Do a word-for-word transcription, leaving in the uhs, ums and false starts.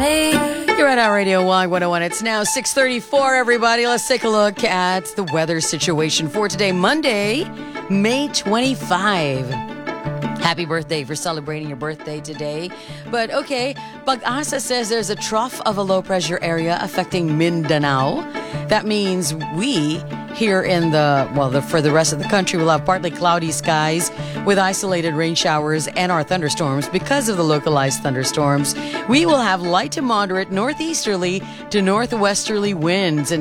You're at our Radio Y one oh one. It's now six thirty-four, everybody. Let's take a look at the weather situation for today, Monday, May twenty-fifth. Happy birthday for celebrating your birthday today. But okay, Pag-asa says there's a trough of a low-pressure area affecting Mindanao. That means we here in the, well, the, for the rest of the country, will have partly cloudy skies with isolated rain showers and our thunderstorms. Because of the localized thunderstorms, we will have light to moderate northeasterly to northwesterly winds. And